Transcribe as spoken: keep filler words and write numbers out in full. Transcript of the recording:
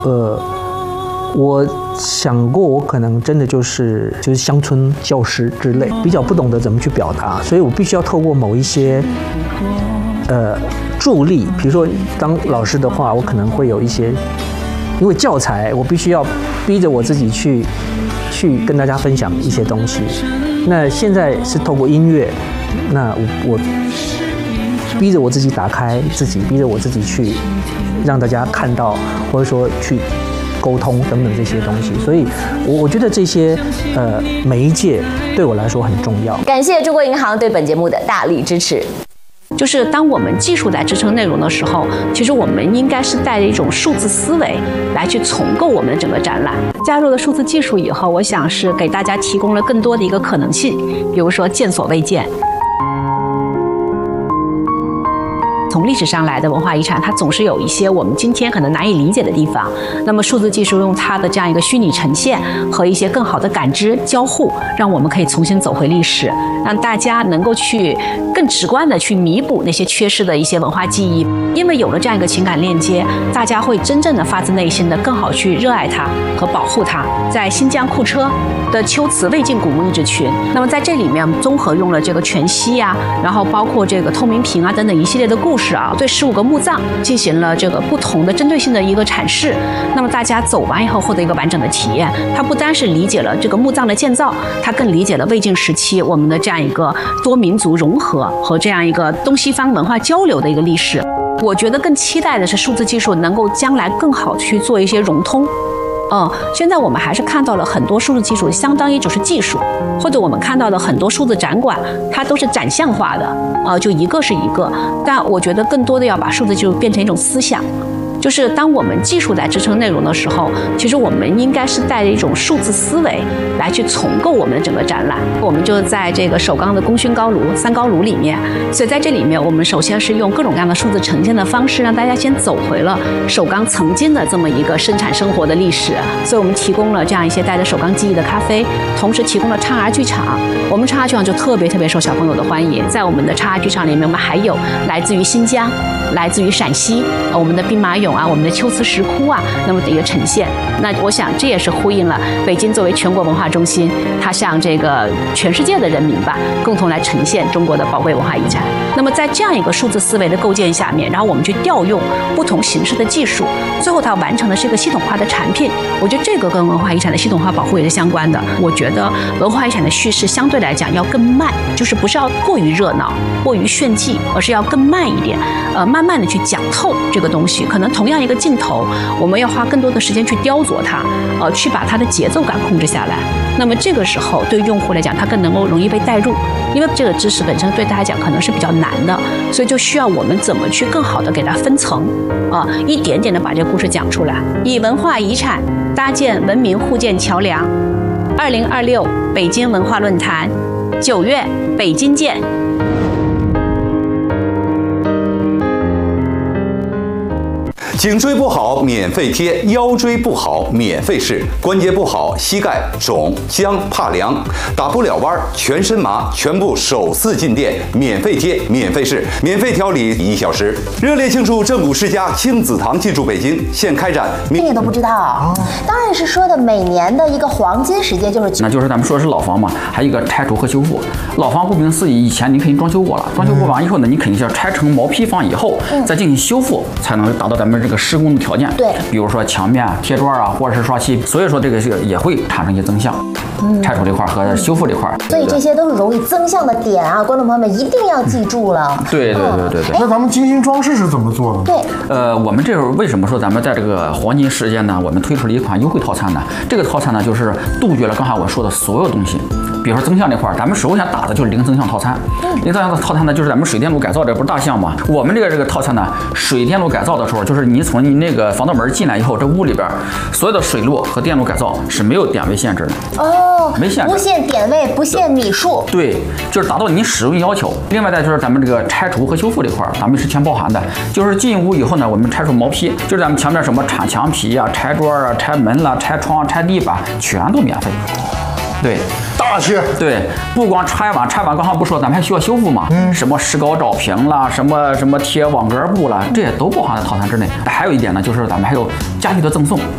呃，我想过，我可能真的就是就是乡村教师之类，比较不懂得怎么去表达，所以我必须要透过某一些呃助力，比如说当老师的话，我可能会有一些，因为教材我必须要逼着我自己去去跟大家分享一些东西。那现在是透过音乐，那我我逼着我自己打开自己，逼着我自己去让大家看到，或者说去沟通等等这些东西，所以我我觉得这些呃媒介对我来说很重要。 感谢中国银行对本节目的大力支持。 就是当我们技术来支撑内容的时候，其实我们应该是带着一种数字思维来去重构我们的整个展览。加入了数字技术以后，我想是给大家提供了更多的一个可能性，比如说见所未见。从历史上来的文化遗产，它总是有一些我们今天可能难以理解的地方。那么数字技术用它的这样一个虚拟呈现和一些更好的感知交互，让我们可以重新走回历史，让大家能够去更直观的去弥补那些缺失的一些文化记忆。因为有了这样一个情感链接，大家会真正的发自内心的更好去热爱它和保护它。在新疆库车的秋瓷魏晋古墓遗址群，那么在这里面综合用了这个全息呀、啊，然后包括这个透明屏啊等等一系列的故事啊，对十五个墓葬进行了这个不同的针对性的一个阐释。那么大家走完以后获得一个完整的体验，它不单是理解了这个墓葬的建造，它更理解了魏晋时期我们的这样一个多民族融合和这样一个东西方文化交流的一个历史。我觉得更期待的是数字技术能够将来更好去做一些融通。嗯，现在我们还是看到了很多数字技术相当于就是技术，或者我们看到的很多数字展馆，它都是展项化的，呃，就一个是一个。但我觉得更多的要把数字技术变成一种思想。就是当我们技术来支撑内容的时候，其实我们应该是带着一种数字思维来去重构我们的整个展览。我们就在这个首钢的功勋高炉三高炉里面，所以在这里面我们首先是用各种各样的数字呈现的方式，让大家先走回了首钢曾经的这么一个生产生活的历史。所以我们提供了这样一些带着首钢记忆的咖啡，同时提供了畅儿剧场。我们畅儿剧场就特别特别受小朋友的欢迎。在我们的畅儿剧场里面，我们还有来自于新疆、来自于陕西，呃，我们的兵马俑啊，我们的秋瓷石窟啊，那么的一个呈现。那我想这也是呼应了北京作为全国文化中心，它向这个全世界的人民吧，共同来呈现中国的宝贵文化遗产。那么在这样一个数字思维的构建下面，然后我们去调用不同形式的技术，最后它完成的是一个系统化的产品。我觉得这个跟文化遗产的系统化保护也是相关的。我觉得文化遗产的叙事相对来讲要更慢，就是不是要过于热闹、过于炫技，而是要更慢一点，呃，慢慢的去讲透这个东西。可能同样一个镜头，我们要花更多的时间去雕琢它，呃，去把它的节奏感控制下来。那么这个时候对用户来讲，它更能够容易被带入，因为这个知识本身对大家讲可能是比较难的，所以就需要我们怎么去更好的给它分层，啊、呃，一点点的把这个故事讲出来，以文化遗产搭建文明互鉴桥梁。二零二六北京文化论坛，九月北京见。 颈椎不好免费贴，腰椎不好免费试，关节不好膝盖肿僵怕凉，打不了弯全身麻，全部首次进店，免费贴免费试，免费调理一小时。热烈庆祝正骨世家亲子堂进驻北京，现开展。 这也都不知道，当然是说的每年的一个黄金时间就是， 那就是咱们说的是老房嘛，还有一个拆除和修复。老房顾名思义，以前你肯定装修过了，装修过完以后呢，你肯定是要拆成毛坯房以后，嗯、再进行修复，才能达到咱们这个施工的条件。 对， 比如说墙面、贴砖啊，或者是刷漆，所以说这个是也会产生一些增项。嗯，拆除这块和修复这块， 所以这些都是容易增项的点啊，观众朋友们一定要记住了。 对对对对对。 那咱们精心装饰是怎么做的？ 对， 呃，我们这时候为什么说咱们在这个黄金时间呢？我们推出了一款优惠套餐呢？这个套餐呢，就是杜绝了刚才我说的所有东西。比如说增项这块，咱们首先打的就是零增项套餐。零增项的套餐呢，就是咱们水电路改造这不是大项嘛？我们这个这个套餐呢，水电路改造的时候，就是你从你那个防盗门进来以后，这屋里边所有的水路和电路改造是没有点位限制的。 哦， 没限制， 不限点位，不限米数。 对，就是达到你使用要求。另外再就是咱们这个拆除和修复这块，咱们是全包含的。就是进屋以后呢，我们拆除毛坯，就是咱们墙面什么铲墙皮呀、拆砖啊、拆门啦、拆窗、拆地板，全都免费。对， 大气。 对，不光拆完，拆完刚才不说，咱们还需要修复嘛？嗯，什么石膏照平啦，什么什么贴网格布啦，这些都包含在套餐之内。还有一点呢，就是咱们还有家具的赠送。